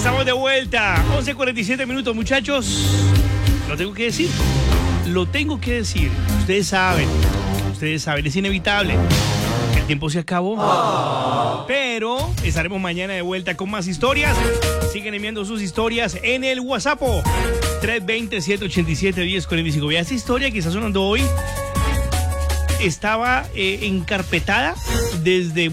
Estamos de vuelta. 11:47 minutos, muchachos. Lo tengo que decir. Lo tengo que decir. Ustedes saben, es inevitable. El tiempo se acabó. Pero estaremos mañana de vuelta con más historias. Siguen enviando sus historias en el WhatsApp 320-787-1045. Vea, esta historia que está sonando hoy estaba encarpetada desde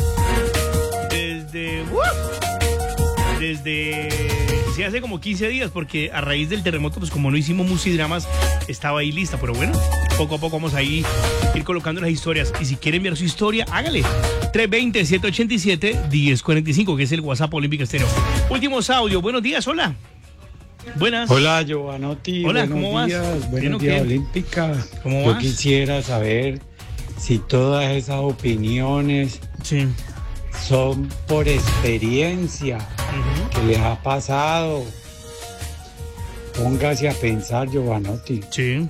sí, hace como 15 días, porque a raíz del terremoto, pues como no hicimos musidramas, estaba ahí lista. Pero bueno, poco a poco vamos a ir colocando las historias. Y si quieren enviar su historia, hágale. 320-787-1045, que es el WhatsApp Olímpica Estéreo. Últimos audios. Buenos días, hola. Buenas. Hola, Giovanotti. Hola, buenos ¿cómo días. vas? Buenos días, Olímpica. ¿Cómo Yo vas? quisiera saber si todas esas opiniones Sí. son por experiencia que les ha pasado. Póngase a pensar, Giovanotti. Sí.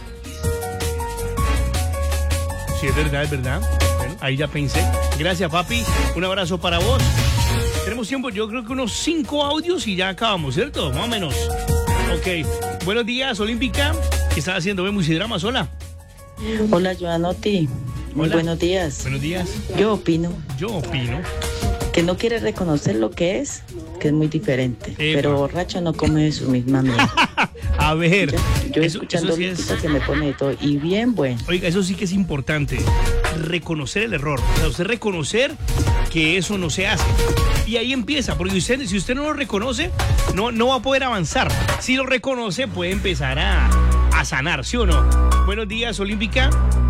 Sí, es verdad, es verdad. Bueno, ahí ya pensé. Gracias, papi. Un abrazo para vos. Tenemos tiempo, yo creo que unos 5 audios y ya acabamos, ¿cierto? Más o menos. Ok. Buenos días, Olímpica. ¿Qué estás haciendo? ¿Ve musidramas? Hola. Hola, Giovanotti. Muy Hola. buenos días. Buenos días. Yo opino Yo opino. que no quiere reconocer lo que es muy diferente. Epa. Pero borracho no come de su misma mierda. A ver. Yo eso escuchando sí Olímpica que me pone de todo. Y bien bueno. Oiga, eso sí que es importante. Reconocer el error. O sea, usted reconocer que eso no se hace. Y ahí empieza, porque si usted no lo reconoce, no va a poder avanzar. Si lo reconoce, puede empezar a sanar, ¿sí o no? Buenos días, Olímpica.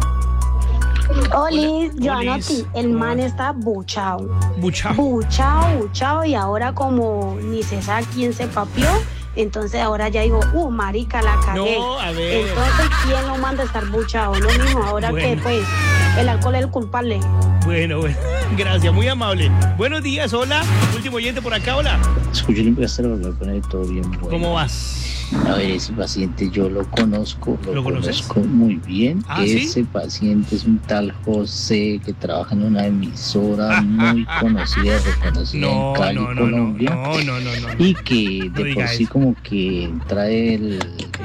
Olis, Hola. Giovanotti, Olis. el man está buchado. Buchao. Buchado, y ahora como ni se sabe quién se papió, entonces ahora ya digo, marica, la cagué. No, a ver. Entonces, ¿quién lo manda a estar buchado? Lo mismo, ahora Bueno. que pues el alcohol es el culpable. Bueno, gracias, muy amable. Buenos días, hola. Último oyente por acá, hola. Escucho Olímpica Estéreo, lo pone todo bien bueno. ¿Cómo vas? A ver, ese paciente yo lo conozco, ¿Lo conoces? conozco muy bien. Ah, ¿sí? Ese paciente es un tal José que trabaja en una emisora muy conocida, reconocida en Cali, Colombia. No. Y que No de diga por sí eso. como que trae el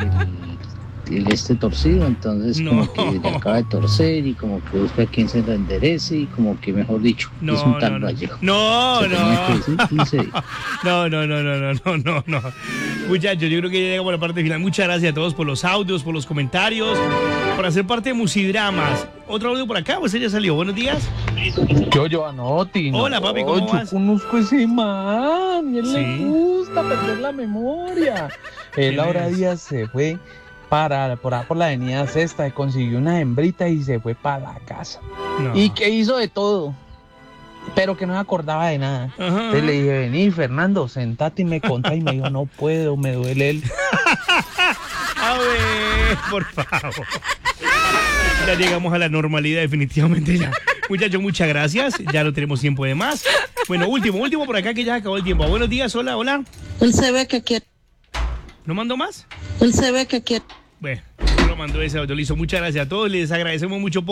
torcido, entonces No. como que le acaba de torcer y como que busca a quien se lo enderece y como que mejor dicho, No, es un tal no. Vallejo. No. Se tenía que decir 15 días. No. Muchachos, yo creo que ya llegamos a la parte final. Muchas gracias a todos por los audios, por los comentarios, por hacer parte de Musidramas. Otro audio por acá, pues ella salió. Buenos días. Yo, Giovanotti. Hola, papi, ¿cómo yo vas? conozco a ese man y él Sí. le gusta perder la memoria. Él ¿Quién ahora es? días se fue por la avenida Sexta y consiguió una hembrita y se fue para la casa. No. Y que hizo de todo, pero que no se acordaba de nada. Ajá. Entonces le dije, vení, Fernando, sentate y me contá. Y me dijo, no puedo, me duele el... A ver, por favor. Ya llegamos a la normalidad, definitivamente ya. Muchachos, muchas gracias. Ya no tenemos tiempo de más. Bueno, último por acá que ya acabó el tiempo. Buenos días, hola. Él se ve que quiere. ¿No mandó más? Él se ve que quiere. Bueno, lo mandó ese audio. Listo. Muchas gracias a todos. Les agradecemos mucho por